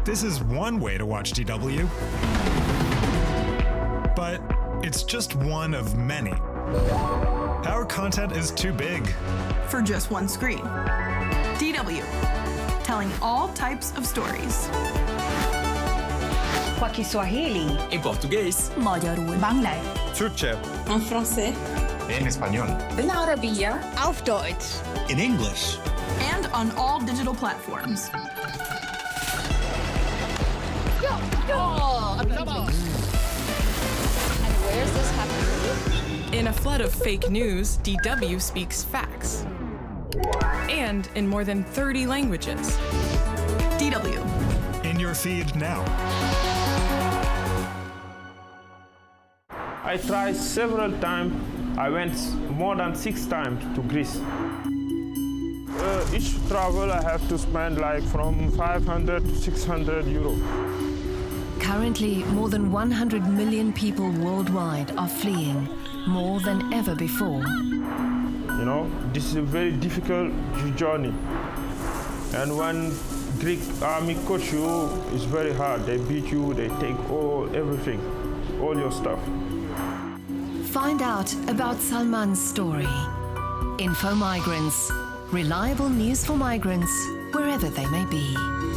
This is one way to watch DW, but it's just one of many. Our content is too big for just one screen. DW, telling all types of stories. Kwa Kiswahili, en portugués, magyarul, Bangla, Türkçe, en français, en español, بالعربية, auf Deutsch, in English, and on all digital platforms. And where's this happening? In a flood of fake news, DW speaks facts. And in more than 30 languages. DW. in your feed now. I tried several times. I went more than 6 times to Greece. Each travel I have to spend like from 500 to 600 euro. Currently, more than 100 million people worldwide are fleeing, more than ever before. You know, this is a very difficult journey. And when Greek army coach you, it's very hard. They beat you, they take everything, all your stuff. Find out about Salman's story. Info Migrants. Reliable news for migrants, wherever they may be.